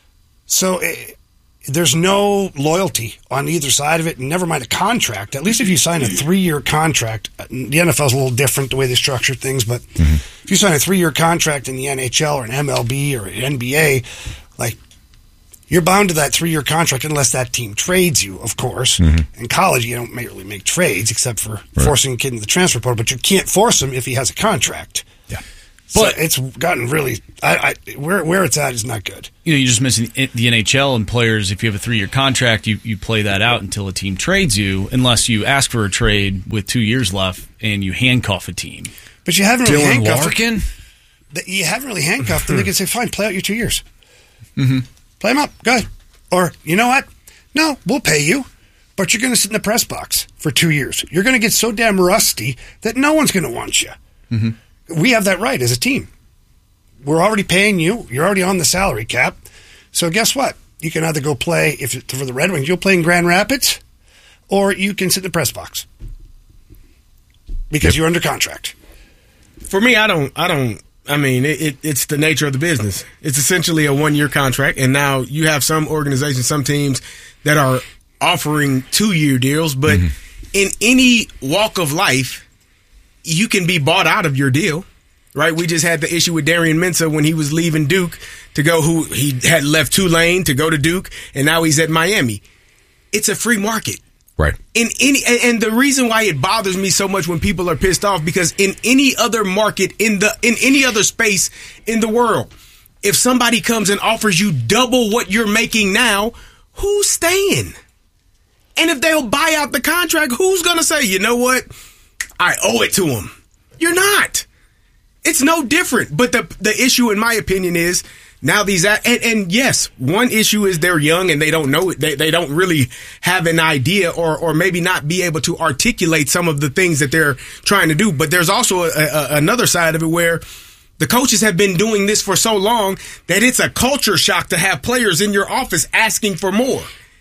So it, there's no loyalty on either side of it, and never mind a contract. At least if you sign a three-year contract, the N F L's a little different the way they structure things, but mm-hmm. if you sign a three-year contract in the N H L or an M L B or an N B A, like you're bound to that three-year contract unless that team trades you, of course. Mm-hmm. In college, you don't really make trades except for right. forcing a kid in the transfer portal, but you can't force him if he has a contract. Yeah. But so it's gotten really I, I, where where it's at is not good. You know, you just mentioned the N H L and players. If you have a three-year contract, you, you play that out until a team trades you, unless you ask for a trade with two years left and you handcuff a team. But you haven't really Dylan handcuffed Larkin? them. You haven't really handcuffed them. They can say, "Fine, play out your two years. Mm-hmm. Play them up, good." Or you know what? No, we'll pay you, but you're going to sit in the press box for two years. You're going to get so damn rusty that no one's going to want you. Mm-hmm. We have that right as a team. We're already paying you. You're already on the salary cap. So guess what? You can either go play, if for the Red Wings, you'll play in Grand Rapids, or you can sit in the press box because yep. you're under contract. For me, I don't, I don't, I mean, it, it, it's the nature of the business. It's essentially a one-year contract, and now you have some organizations, some teams that are offering two-year deals, but mm-hmm. in any walk of life, you can be bought out of your deal, right? We just had the issue with Darian Mensah when he was leaving Duke to go, who he had left Tulane to go to Duke, and now he's at Miami. It's a free market. Right. In any, and the reason why it bothers me so much when people are pissed off, because in any other market, in the in any other space in the world, if somebody comes and offers you double what you're making now, who's staying? And if they'll buy out the contract, who's going to say, you know what? I owe it to them. You're not. It's no different. But the the issue, in my opinion, is now these and, and yes, one issue is they're young and they don't know it. They they don't really have an idea, or or maybe not be able to articulate some of the things that they're trying to do. But there's also a, a, another side of it where the coaches have been doing this for so long that it's a culture shock to have players in your office asking for more.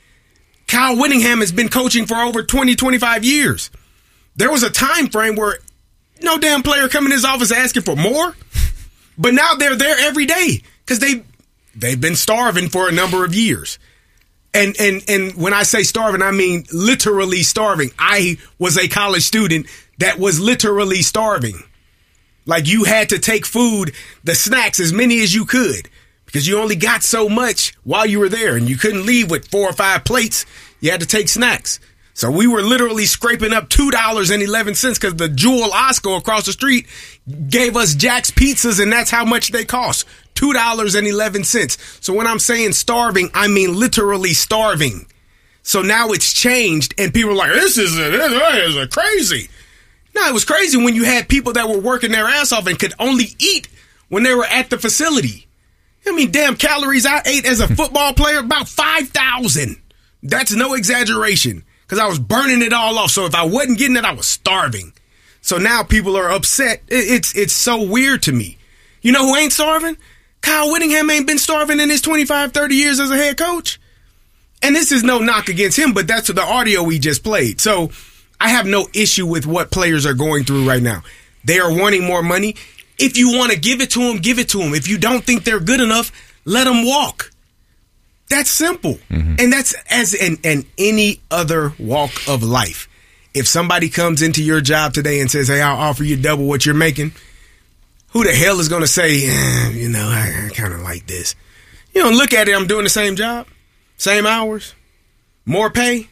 Kyle Whittingham has been coaching for over twenty, twenty-five years. There was a time frame where no damn player come in his office asking for more, but now they're there every day because they they've been starving for a number of years. And and and when I say starving, I mean literally starving. I was a college student that was literally starving. Like you had to take food, the snacks, as many as you could, because you only got so much while you were there, and you couldn't leave with four or five plates. You had to take snacks. So we were literally scraping up two dollars and eleven cents because the Jewel Osco across the street gave us Jack's Pizzas, and that's how much they cost, two dollars and eleven cents. So when I'm saying starving, I mean literally starving. So now it's changed, and people are like, this is, a, this is a crazy. No, it was crazy when you had people that were working their ass off and could only eat when they were at the facility. I mean, damn calories I ate as a football player, about five thousand. That's no exaggeration. Because I was burning it all off. So if I wasn't getting it, I was starving. So now people are upset. It's it's so weird to me. You know who ain't starving? Kyle Whittingham ain't been starving in his twenty-five, thirty years as a head coach. And this is no knock against him, but that's the audio we just played. So I have no issue with what players are going through right now. They are wanting more money. If you want to give it to them, give it to them. If you don't think they're good enough, let them walk. That's simple. Mm-hmm. And that's as in, in any other walk of life. If somebody comes into your job today and says, hey, I'll offer you double what you're making, who the hell is going to say, eh, you know, I, I kind of like this. You know, look at it. I'm doing the same job, same hours, more pay.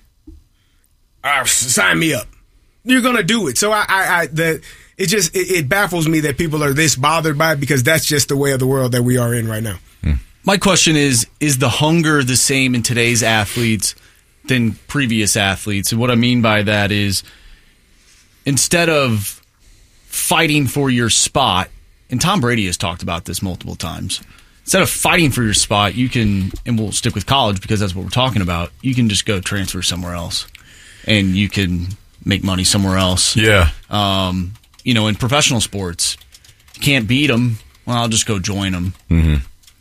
Uh, sign me up. You're going to do it. So I, I, I the, it just, it, it baffles me that people are this bothered by it, because that's just the way of the world that we are in right now. Mm. My question is, is the hunger the same in today's athletes than previous athletes? And what I mean by that is, instead of fighting for your spot, and Tom Brady has talked about this multiple times, instead of fighting for your spot, you can, and we'll stick with college because that's what we're talking about, you can just go transfer somewhere else, and you can make money somewhere else. Yeah. Um, you know, in professional sports, you can't beat them, well, I'll just go join them. Mm-hmm.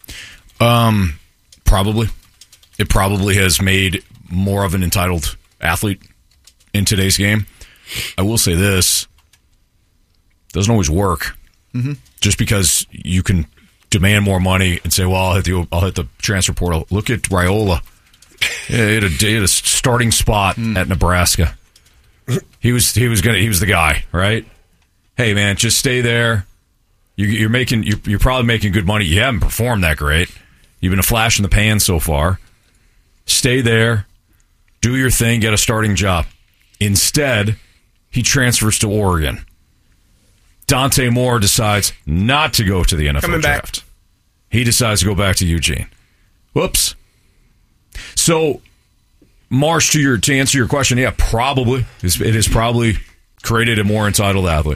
Um, probably. It probably has made more of an entitled athlete in today's game. I will say this. Doesn't always work. Mm-hmm. Just because you can demand more money and say, well, I'll hit the, I'll hit the transfer portal. Look at Raiola. Yeah, he had a, he had a starting spot mm. at Nebraska. He was he was gonna he was the guy, right? Hey man, just stay there. You, you're making you're, you're probably making good money. You haven't performed that great. You've been a flash in the pan so far. Stay there, do your thing, get a starting job. Instead, he transfers to Oregon. Dante Moore decides not to go to the N F L Coming draft. back. He decides to go back to Eugene. Whoops. So, Marsh, to your to answer your question, yeah, probably. It has probably created a more entitled athlete.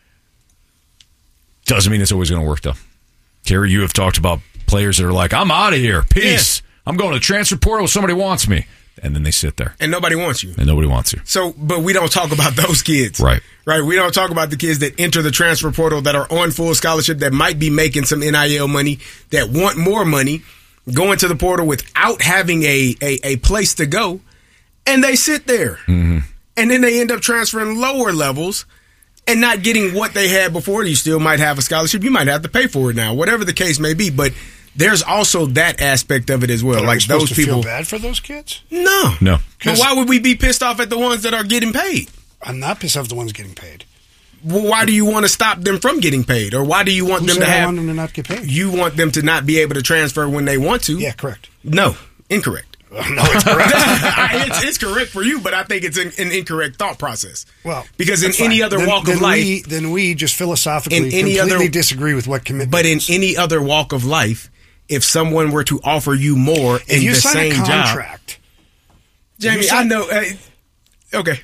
Doesn't mean it's always going to work, though. Kerry, you have talked about players that are like, I'm out of here. Peace. Yeah. I'm going to transfer portal. Somebody wants me. And then they sit there. And nobody wants you. And nobody wants you. So, but we don't talk about those kids. Right. Right. We don't talk about the kids that enter the transfer portal that are on full scholarship, that might be making some N I L money, that want more money, go into the portal without having a, a, a place to go, and they sit there. Mm-hmm. And then they end up transferring lower levels and not getting what they had before. You still might have a scholarship. You might have to pay for it now, whatever the case may be. But there's also that aspect of it as well. But like are we those supposed people. to feel bad for those kids? No. No. But why would we be pissed off at the ones that are getting paid? I'm not pissed off at the ones getting paid. Well, why do you want to stop them from getting paid? Or why do you want Who them said to I have. want them to not get paid? You want them to not be able to transfer when they want to? Yeah, correct. No. Incorrect. No, it's correct. it's, it's correct for you, but I think it's an, an incorrect thought process. Well, because in that's any fine. other then, walk then of life, we, then we just philosophically in any completely other, disagree with what commitment. But in is. any other walk of life, if someone were to offer you more if in you the sign same a contract, job, Jamie, sign, I know. Uh, okay,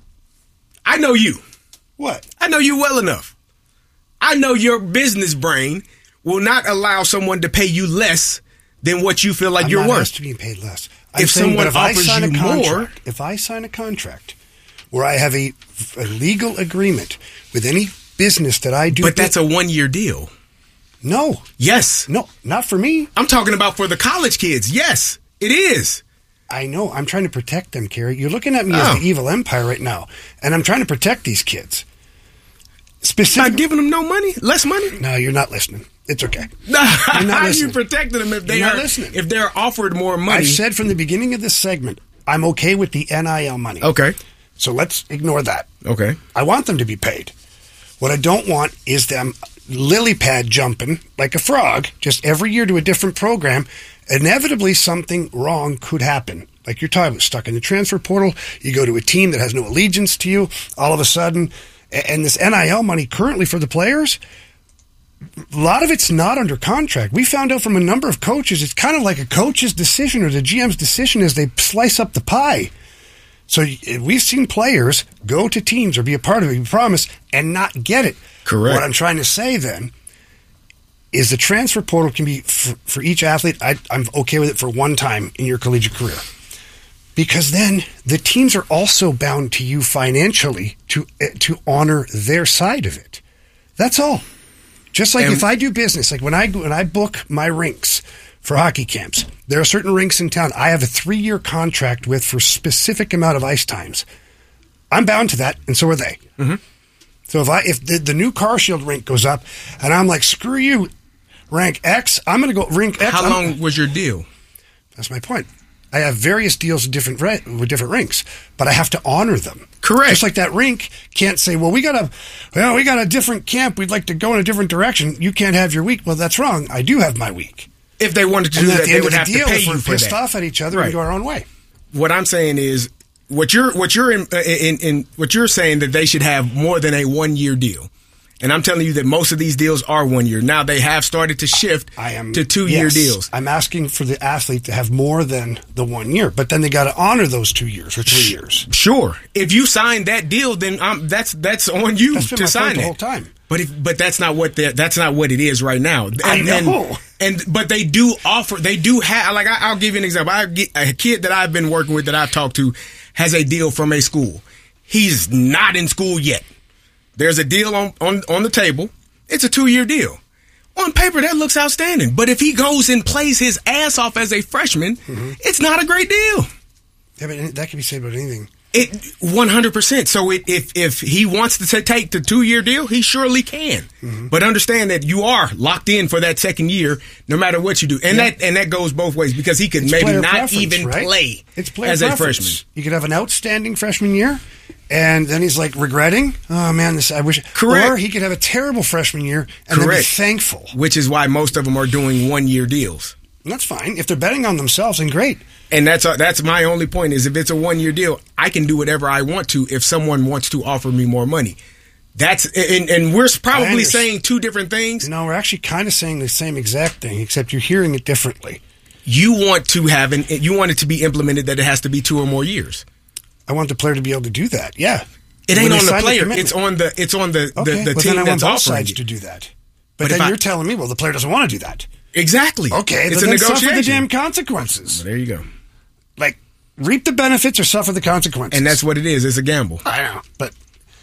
I know you. What? I know you well enough. I know your business brain will not allow someone to pay you less than what you feel like I'm you're not worth. asked to be paid less. I'm if saying, someone but if offers I sign you a contract, more, if I sign a contract where I have a, a legal agreement with any business that I do, but that's a one-year deal. No. Yes. No, not for me. I'm talking about for the college kids. Yes, it is. I know. I'm trying to protect them, Kerry. You're looking at me Oh. as the evil empire right now, and I'm trying to protect these kids. Specifically, Not giving them no money, less money. No, you're not listening. It's okay. How not are you listening. protecting them if they You're not are listening. if they're offered more money? I've said from the beginning of this segment, I'm okay with the N I L money. Okay. So let's ignore that. Okay. I want them to be paid. What I don't want is them lily pad jumping like a frog, just every year to a different program. Inevitably, something wrong could happen. Like you're talking about, stuck in the transfer portal. You go to a team that has no allegiance to you. All of a sudden, and this N I L money currently for the players, a lot of it's not under contract. We found out from a number of coaches, it's kind of like a coach's decision or the G M's decision as they slice up the pie. So we've seen players go to teams or be a part of it, be promised, and not get it. Correct. What I'm trying to say then is the transfer portal can be, for, for each athlete, I, I'm okay with it for one time in your collegiate career. Because then the teams are also bound to you financially to to honor their side of it. That's all. Just like And- if I do business, like when I go, when I book my rinks for hockey camps, there are certain rinks in town I have a three-year contract with for specific amount of ice times. I'm bound to that, and so are they. Mm-hmm. So if I if the, the new Car Shield rink goes up, and I'm like, screw you, rank X, I'm going to go rink X. How I'm- long was your deal? That's my point. I have various deals with different re- with different rinks, but I have to honor them. Correct. Just like that rink can't say, "Well, we got a, well, we got a different camp. We'd like to go in a different direction. You can't have your week." Well, that's wrong. I do have my week. If they wanted to And do then that, at the they end would of have the to deal, pay if you we're for pissed that. off at each other Right. and go our own way. What I'm saying is, what you're what you're in, in, in what you're saying that they should have more than a one year deal, and I'm telling you that most of these deals are one year. Now they have started to shift I am to two year yes, deals. I'm asking for the athlete to have more than the one year, but then they got to honor those two years or three years. Sure, if you sign that deal, then um, that's that's on you That's been to my sign point the it whole time. But if but that's not what the, that's not what it is right now. And, I know. And, and but they do offer. They do have. Like I, I'll give you an example. I get a kid that I've been working with that I've talked to has a deal from a school. He's not in school yet. There's a deal on on, on the table. It's a two year deal. On paper, that looks outstanding. But if he goes and plays his ass off as a freshman, Mm-hmm. it's not a great deal. Yeah, but that can be said about anything. It one hundred percent. So it, if if he wants to t- take the two year deal, he surely can. Mm-hmm. But understand that you are locked in for that second year, no matter what you do, and Yeah. that and that goes both ways because he could It's maybe player not preference, even right? play It's player as a preference. freshman. You could have an outstanding freshman year, and then he's like regretting, "Oh man, this I wish." Correct. Or he could have a terrible freshman year and then be Correct. thankful. Which is why most of them are doing one year deals. And that's fine. If they're betting on themselves, then great. And that's uh, that's my only point is if it's a one-year deal, I can do whatever I want to if someone wants to offer me more money. That's and, and we're probably saying two different things. No, we're actually kind of saying the same exact thing, except you're hearing it differently. You want to have an you want it to be implemented that it has to be two or more years. I want the player to be able to do that. Yeah, it ain't when on the player. The it's on the it's on the okay, the, the but team then I that's want both offering sides you. to do that. But, But then if you're I- telling me, well, the player doesn't want to do that. Exactly. Okay, it's then a suffer the negotiation. damn consequences. Well, there you go. Like reap the benefits or suffer the consequences. And that's what it is. It's a gamble. I know, but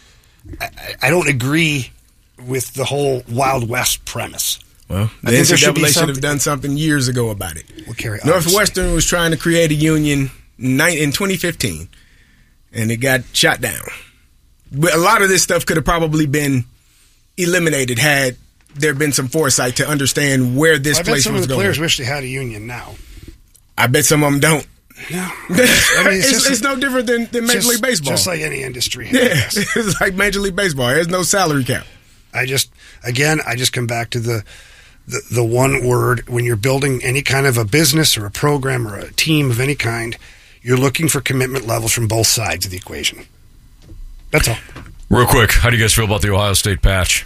I, I don't agree with the whole Wild West premise. Well, I the think there N C should be double A should something- have done something years ago about it. We'll carry on. Northwestern was trying to create a union ni- in twenty fifteen, and it got shot down. But a lot of this stuff could have probably been eliminated had there been some foresight to understand where this I bet place some was of the going. players wish they had a union now. I bet some of them don't. No, I mean, it's, just- it's no different than, than Major just- League Baseball. Just like any industry. I Yeah, guess. it's like Major League Baseball. There's no salary cap. I just, again, I just come back to the, the the one word. When you're building any kind of a business or a program or a team of any kind, you're looking for commitment levels from both sides of the equation. That's all. Real quick, how do you guys feel about the Ohio State patch?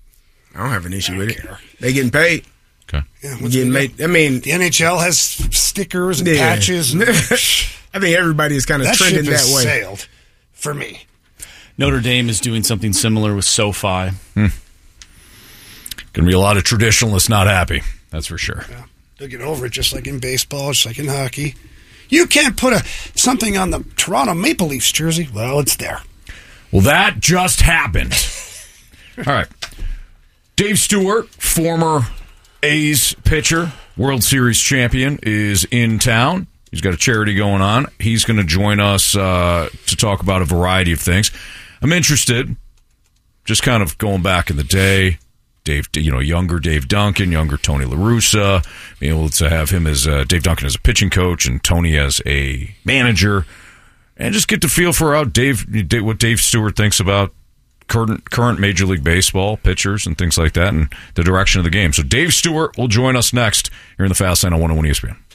I don't have an issue with it. They getting paid. Okay. Yeah, getting made. I mean, the N H L has stickers and Yeah. patches. And I think everybody is kind of that trending ship has that way. sailed for me. Notre Dame is doing something similar with SoFi. Hmm. Going to be a lot of traditionalists not happy. That's for sure. Yeah. They'll get over it just like in baseball, just like in hockey. You can't put a something on the Toronto Maple Leafs jersey. Well, it's there. Well, that just happened. All right. Dave Stewart, former A's pitcher, World Series champion, is in town. He's got a charity going on. He's going to join us uh, to talk about a variety of things. I'm interested, just kind of going back in the day, Dave, you know, younger Dave Duncan, younger Tony La Russa, being able to have him as uh, Dave Duncan as a pitching coach and Tony as a manager, and just get to feel for how Dave, what Dave Stewart thinks about current current Major League Baseball pitchers and things like that, and the direction of the game. So Dave Stewart will join us next here in the Fast Lane on one oh one E S P N.